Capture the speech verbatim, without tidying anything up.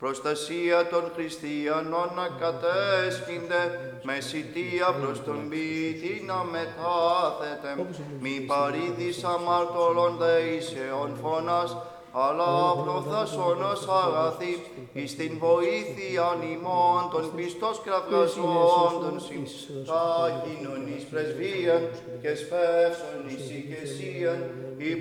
προστασία των χριστιανών να κατέσχυνται, με σιτία προς τον ποιητή να μετάθετε, μη παρήδης αμαρτωλών δεήσεων φωνάς, αλλά προφθάσονος αγαθή, εις την βοήθειαν ημών των πιστός κραυγαζόντων συν τα κοινωνής πρεσβείαν και σπεύσον εις οικεσίαν,